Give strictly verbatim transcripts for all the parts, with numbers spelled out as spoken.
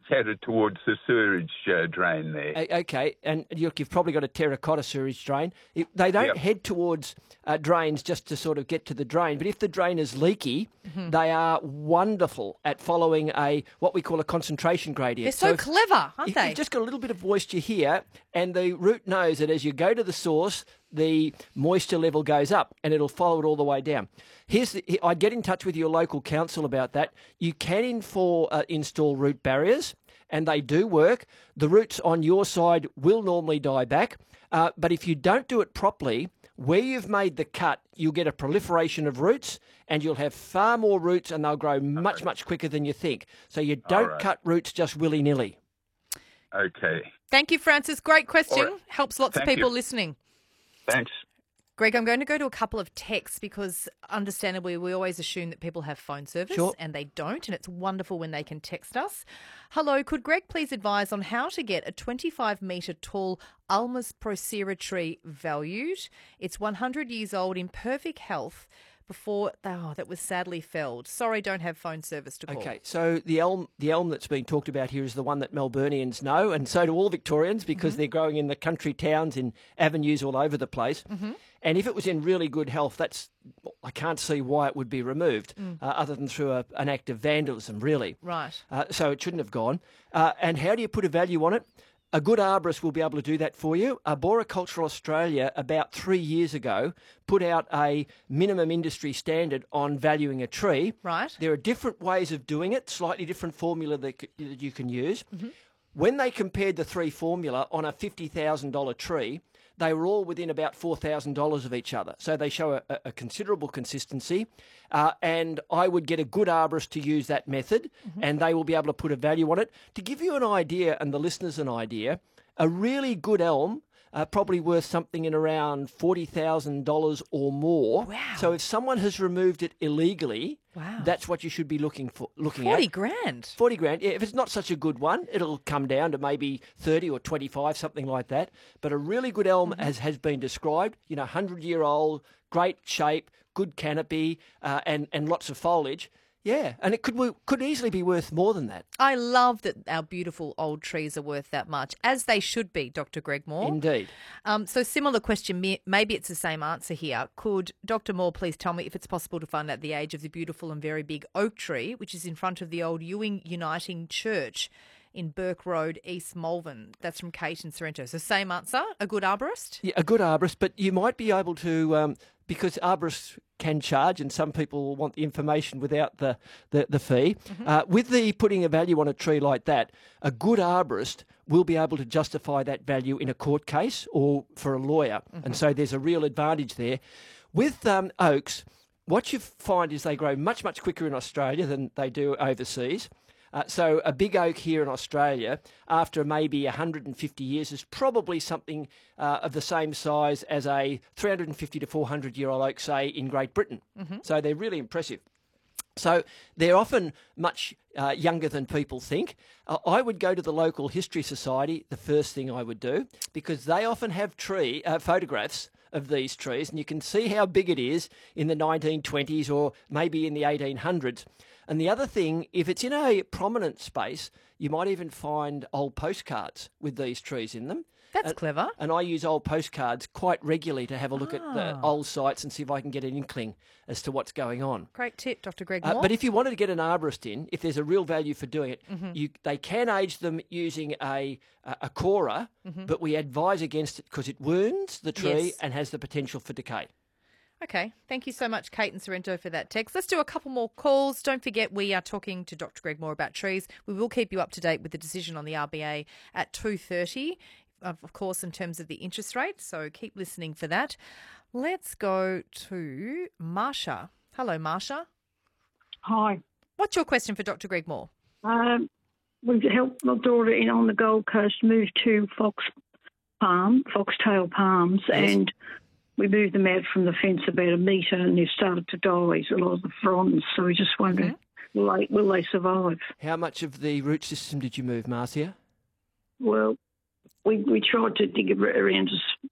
headed towards the sewerage uh, drain there. O- Okay, and look, you've probably got a terracotta sewage drain. It, they don't Yep. head towards uh, drains just to sort of get to the drain, but if the drain is leaky, Mm-hmm. they are wonderful at following a what we call a concentration They're gradient. so, if- clever, aren't if they? You've just got a little bit of moisture here, and the root knows that as you go to the source, the moisture level goes up, and it'll follow it all the way down. Here's the, I'd get in touch with your local council about that. You can infor, uh, install root barriers, and they do work. The roots on your side will normally die back, uh, but if you don't do it properly, where you've made the cut, you'll get a proliferation of roots, and you'll have far more roots, and they'll grow much, much quicker than you think. So you don't right. cut roots just willy-nilly. Okay. Thank you, Francis. Great question. All right. Helps lots Thank of people you. listening. Thanks. Greg, I'm going to go to a couple of texts because understandably we always assume that people have phone service Sure. and they don't, and it's wonderful when they can text us. Hello, could Greg please advise on how to get a twenty-five metre tall Ulmus procera tree valued? It's one hundred years old in perfect health before oh, that was sadly felled. Sorry, don't have phone service to call. Okay, so the elm, the elm that's been talked about here is the one that Melburnians know, and so do all Victorians because Mm-hmm. they're growing in the country towns in avenues all over the place. Mm-hmm. And if it was in really good health, that's I can't see why it would be removed, Mm. uh, other than through a, an act of vandalism, really. Right. Uh, so it shouldn't have gone. Uh, and how do you put a value on it? A good arborist will be able to do that for you. Arboriculture Australia, about three years ago, put out a minimum industry standard on valuing a tree. Right. There are different ways of doing it, slightly different formula that, c- that you can use. Mm-hmm. When they compared the three formula on a fifty thousand dollars tree, they were all within about four thousand dollars of each other. So they show a, a considerable consistency. Uh, and I would get a good arborist to use that method, and they will be able to put a value on it. To give you an idea, and the listeners an idea, a really good elm, uh, probably worth something in around forty thousand dollars or more. Wow. So if someone has removed it illegally, Wow. that's what you should be looking for. Looking forty at. grand. forty grand. Yeah, if it's not such a good one, it'll come down to maybe thirty or twenty-five, something like that. But a really good elm, Mm-hmm. as has been described, you know, one hundred year old, great shape, good canopy, uh, and, and lots of foliage. Yeah, and it could could easily be worth more than that. I love that our beautiful old trees are worth that much, as they should be, Doctor Greg Moore. Indeed. Um, so similar question, me- maybe it's the same answer here. Could Doctor Moore please tell me if it's possible to find out the age of the beautiful and very big oak tree, which is in front of the old Ewing Uniting Church in Burke Road, East Malvern? That's from Kate and Sorrento. So same answer, a good arborist? Yeah, a good arborist, but you might be able to, um, because arborists can charge, and some people want the information without the, the, the fee. Uh, with the putting a value on a tree like that, a good arborist will be able to justify that value in a court case or for a lawyer. And so there's a real advantage there. With um, oaks, what you find is they grow much, much quicker in Australia than they do overseas. Uh, so a big oak here in Australia, after maybe one hundred fifty years, is probably something uh, of the same size as a three hundred fifty to four hundred year old oak, say, in Great Britain. So they're really impressive. So they're often much uh, younger than people think. Uh, I would go to the local history society, the first thing I would do, because they often have tree uh, photographs of these trees, and you can see how big it is in the nineteen twenties or maybe in the eighteen hundreds. And the other thing, if it's in a prominent space, you might even find old postcards with these trees in them. That's And- clever. And I use old postcards quite regularly to have a look at the Ah. old sites and see if I can get an inkling as to what's going on. Great tip, Doctor Greg Uh, Moore. but if you wanted to get an arborist in, if there's a real value for doing it, Mm-hmm. you, they can age them using a a, a cora, but we advise against it because it wounds the tree Mm-hmm. Yes. and has the potential for decay. Okay, thank you so much, Kate and Sorrento, for that text. Let's do a couple more calls. Don't forget, we are talking to Doctor Greg Moore about trees. We will keep you up to date with the decision on the R B A at two thirty, of of course, in terms of the interest rate. So keep listening for that. Let's go to Marsha. Hello, Marsha. Hi. What's your question for Doctor Greg Moore? Um, we've helped my daughter in on the Gold Coast move to Fox Palm, Foxtail Palms, Yes. and we moved them out from the fence about a metre, and they've started to die, a lot of the fronds. So we just wonder, will they will they survive? How much of the root system did you move, Marcia? Well, we we tried to dig ar- around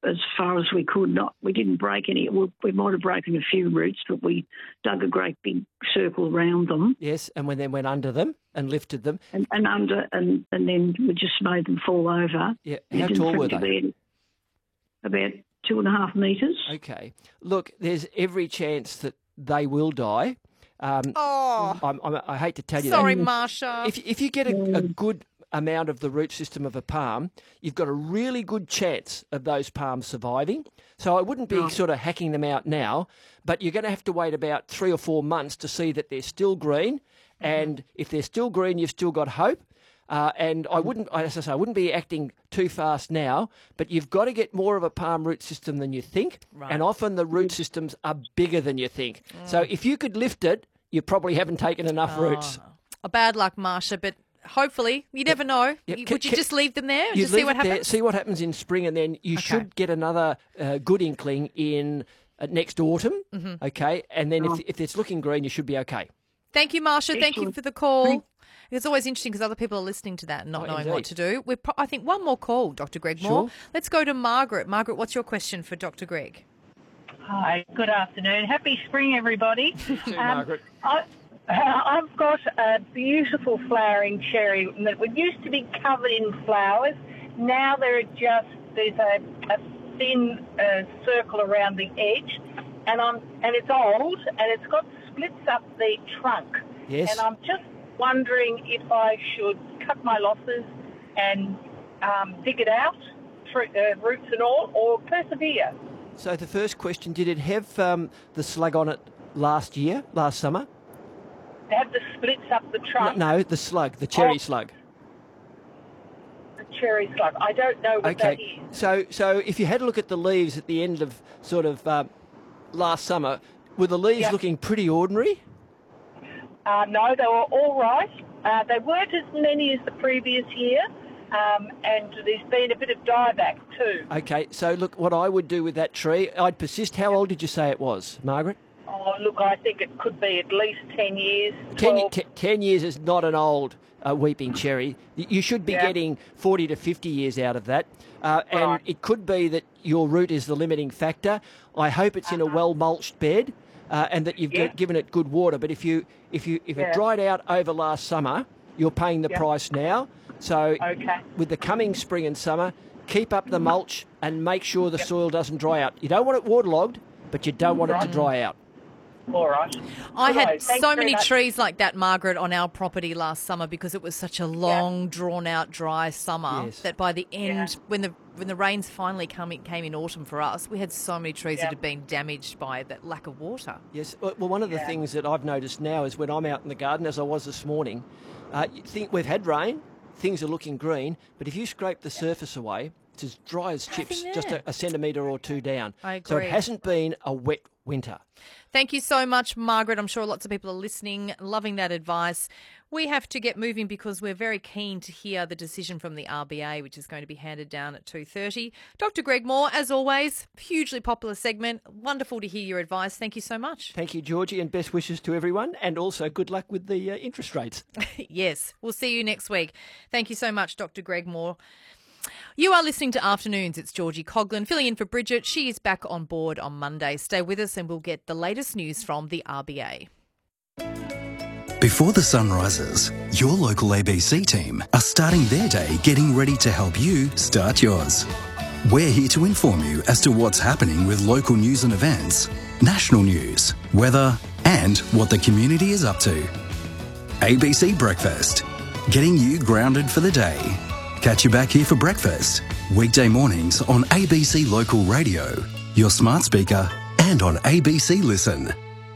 as far as we could. Not we didn't break any. We, we might have broken a few roots, but we dug a great big circle around them. Yes, and when then went under them and lifted them. And, and under and, and then we just made them fall over. Yeah, It how didn't tall seem were to they? be About two and a half metres. Okay. Look, there's every chance that they will die. Um, Oh, I'm, I'm, I hate to tell you sorry, that. Marsha. If, if you get a, a good amount of the root system of a palm, you've got a really good chance of those palms surviving. So I wouldn't be sort of hacking them out now, but you're going to have to wait about three or four months to see that they're still green. And if they're still green, you've still got hope. Uh, and I wouldn't, as I say, I wouldn't be acting too fast now, but you've got to get more of a palm root system than you think. Right. And often the root systems are bigger than you think. So if you could lift it, you probably haven't taken enough roots. A bad luck, Marsha, but hopefully, you never know. Yep. You- Ca- Would you ca- just leave them there and You just see leave what it there, happens? see what happens in spring, and then you Okay. should get another uh, good inkling in uh, next autumn. Mm-hmm. Okay, and then if, if it's looking green, you should be okay. Thank you, Marsha. Thank you Excellent. for the call. It's always interesting because other people are listening to that and not Oh, knowing what indeed. to do. We're pro- I think one more call, Doctor Greg Moore. Sure. Let's go to Margaret. Margaret, what's your question for Doctor Greg? Hi, good afternoon. Happy spring, everybody. Too, Margaret. I, I've got a beautiful flowering cherry that would used to be covered in flowers. Now there are just there's a, a thin uh, circle around the edge, and I'm and it's old and it's got splits up the trunk. Yes. And I'm just wondering if I should cut my losses and um, dig it out, through, uh, roots and all, or persevere. So the first question: did it have um, the slug on it last year, last summer? They have the splits up the No, trunk. no, the slug, the cherry Oh. slug. The cherry slug. I don't know what that Okay. is. So, so if you had a look at the leaves at the end of sort of um, last summer, were the leaves Yep. looking pretty ordinary? Uh, no, they were all right. Uh, they weren't as many as the previous year, um, and there's been a bit of dieback too. Okay. So look, what I would do with that tree, I'd persist. How old did you say it was, Margaret? Oh, look, I think it could be at least ten years. Ten, twelve. te- ten years is not an old uh, weeping cherry. Y- You should be Yeah. getting forty to fifty years out of that. Uh, and Right. it could be that your root is the limiting factor. I hope it's in a well mulched bed uh, and that you've Uh-huh. Yeah. g- given it good water. But if you if you if Yeah. it dried out over last summer, you're paying the Yeah. price now. So Okay. with the coming spring and summer, keep up the mulch and make sure the soil doesn't dry out. You don't want it waterlogged, but you don't want it to Right. dry out. All right. I Righto, had thanks so very many much. trees like that, Margaret, on our property last summer because it was such a long, drawn-out, dry summer Yes. that by the end, Yeah. when the when the rains finally come in, came in autumn for us, we had so many trees Yeah. that had been damaged by that lack of water. Yes. Well, well, one of the Yeah. things that I've noticed now is when I'm out in the garden, as I was this morning, uh, you think we've had rain, things are looking green, but if you scrape the surface away, it's as dry as chips, Nothing just there. a, a centimetre or two down. I So agree. it hasn't been a wet winter. Thank you so much, Margaret. I'm sure lots of people are listening, loving that advice. We have to get moving because we're very keen to hear the decision from the R B A, which is going to be handed down at two thirty. Doctor Greg Moore, as always, hugely popular segment. Wonderful to hear your advice. Thank you so much. Thank you, Georgie, and best wishes to everyone, and also good luck with the uh, interest rates. Yes, we'll see you next week. Thank you so much, Doctor Greg Moore. You are listening to Afternoons. It's Georgie Coughlin filling in for Bridget. She is back on board on Monday. Stay with us and we'll get the latest news from the R B A. Before the sun rises, your local A B C team are starting their day getting ready to help you start yours. We're here to inform you as to what's happening with local news and events, national news, weather, and what the community is up to. A B C Breakfast, getting you grounded for the day. Catch you back here for breakfast, weekday mornings on A B C Local Radio, your smart speaker, and on A B C Listen.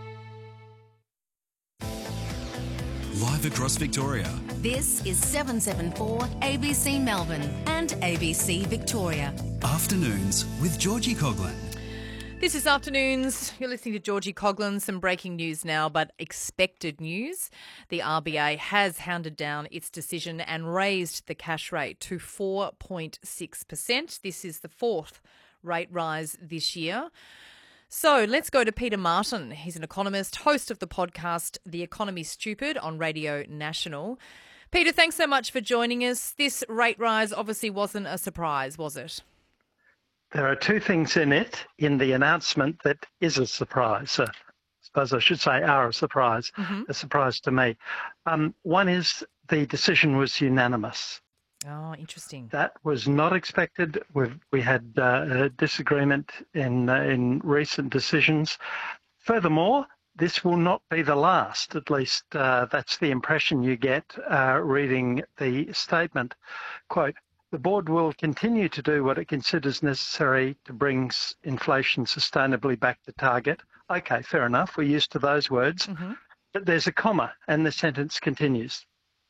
Live across Victoria. This is seven seven four A B C Melbourne and A B C Victoria. Afternoons with Georgie Coughlin. This is Afternoons. You're listening to Georgie Coughlin. Some breaking news now, but expected news. The R B A has hounded down its decision and raised the cash rate to four point six percent. This is the fourth rate rise this year. So let's go to Peter Martin. He's an economist, host of the podcast The Economy Stupid on Radio National. Peter, thanks so much for joining us. This rate rise obviously wasn't a surprise, was it? there are two things in it, in the announcement, that is a surprise. Uh, I suppose I should say are a surprise, Mm-hmm. a surprise to me. Um, one is the decision was unanimous. Oh, interesting. That was not expected. We've, we had uh, a disagreement in uh, in recent decisions. Furthermore, this will not be the last. At least uh, that's the impression you get uh, reading the statement. Quote, the board will continue to do what it considers necessary to bring inflation sustainably back to target. Okay, fair enough. We're used to those words. Mm-hmm. But there's a comma and the sentence continues.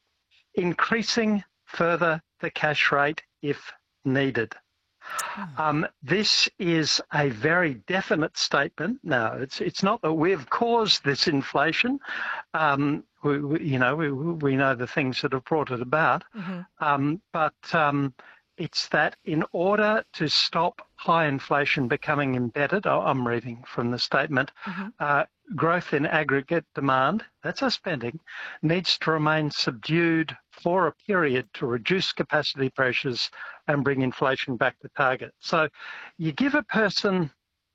Increasing further the cash rate if needed. Oh. Um, this is a very definite statement. Now, it's it's not that we've caused this inflation. Um, we, we, you know, we, we know the things that have brought it about. Mm-hmm. Um, but um, it's that in order to stop high inflation becoming embedded, oh, I'm reading from the statement, Mm-hmm. uh, growth in aggregate demand, that's our spending, needs to remain subdued for a period to reduce capacity pressures and bring inflation back to target. So you give a person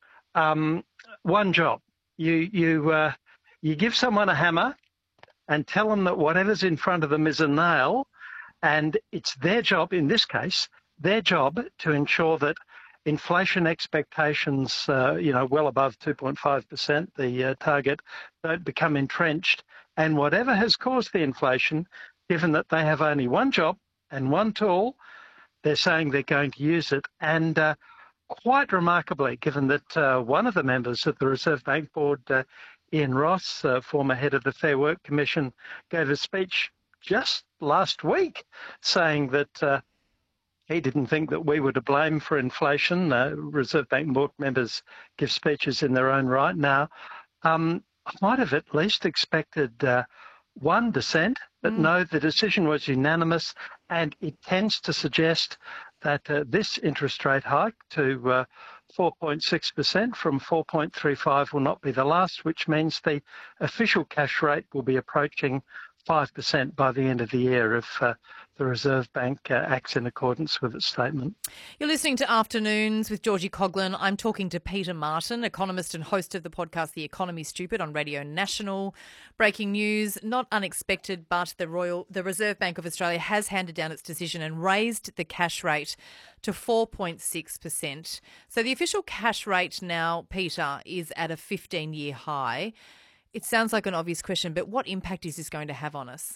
um, one job. You, you, uh, you give someone a hammer and tell them that whatever's in front of them is a nail, and it's their job, in this case, their job to ensure that inflation expectations, uh, you know, well above two point five percent, the uh, target, don't become entrenched. And whatever has caused the inflation, given that they have only one job and one tool, they're saying they're going to use it. And uh, quite remarkably, given that uh, one of the members of the Reserve Bank Board, uh, Ian Ross, uh, former head of the Fair Work Commission, gave a speech just last week saying that uh, he didn't think that we were to blame for inflation. Uh, Reserve Bank Board members give speeches in their own right. Now, um, I might have at least expected uh, one dissent, but Mm. no, the decision was unanimous, and it tends to suggest that uh, this interest rate hike to uh, four point six percent from four point three five will not be the last, which means the official cash rate will be approaching five percent by the end of the year if uh, the Reserve Bank uh, acts in accordance with its statement. You're listening to Afternoons with Georgie Coughlin. I'm talking to Peter Martin, economist and host of the podcast The Economy Stupid on Radio National. Breaking news, not unexpected, but the Royal, the Reserve Bank of Australia has handed down its decision and raised the cash rate to four point six percent. So the official cash rate now, Peter, is at a fifteen-year high. It sounds like an obvious question, but what impact is this going to have on us?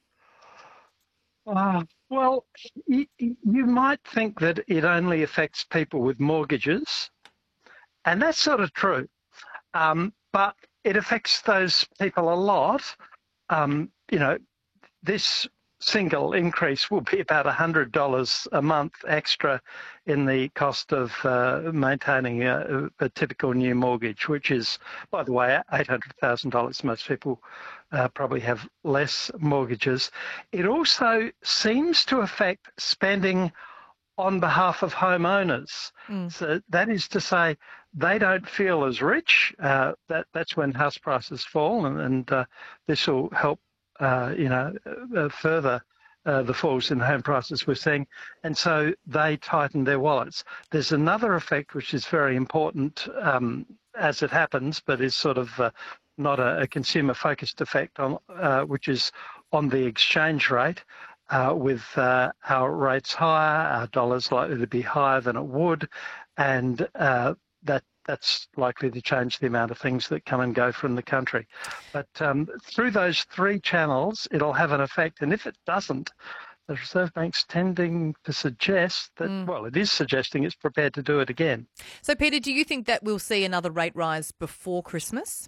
Uh, well, you, you might think that it only affects people with mortgages, and that's sort of true. Um, but it affects those people a lot. Um, you know, this single increase will be about one hundred dollars a month extra in the cost of uh, maintaining a, a typical new mortgage, which is, by the way, eight hundred thousand dollars. Most people uh, probably have less mortgages. It also seems to affect spending on behalf of homeowners. Mm. So that is to say, they don't feel as rich. Uh, that that's when house prices fall, and, and uh, this will help Uh, you know, uh, further uh, the falls in home prices we're seeing, and so they tighten their wallets. There's another effect which is very important um, as it happens, but is sort of uh, not a, a consumer-focused effect on, uh, which is on the exchange rate. Uh, with uh, our rates higher, our dollar's likely to be higher than it would, and uh, that that's likely to change the amount of things that come and go from the country. But um, through those three channels, it'll have an effect. And if it doesn't, the Reserve Bank's tending to suggest that, Mm. well, it is suggesting it's prepared to do it again. So, Peter, do you think that we'll see another rate rise before Christmas?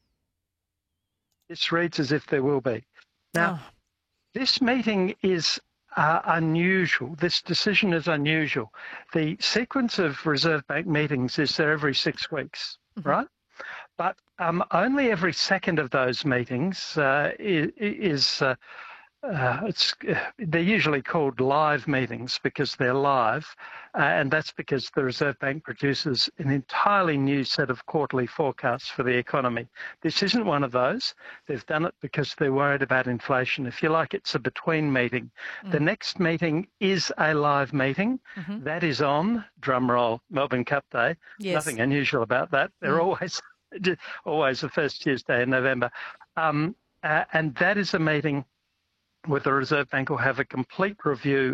This reads as if there will be. Now, Oh. this meeting is uh, unusual. This decision is unusual. The sequence of Reserve Bank meetings is there every six weeks, Mhm. right? But um, only every second of those meetings uh, is, is uh, uh, it's they're usually called live meetings because they're live, uh, and that's because the Reserve Bank produces an entirely new set of quarterly forecasts for the economy. This isn't one of those. They've done it because they're worried about inflation. If you like, it's a between meeting. Mm. The next meeting is a live meeting. Mm-hmm. That is on, drum roll, Melbourne Cup Day. Yes. Nothing unusual about that. They're mm. always always the first Tuesday in November. Um, uh, and that is a meeting where the Reserve Bank will have a complete review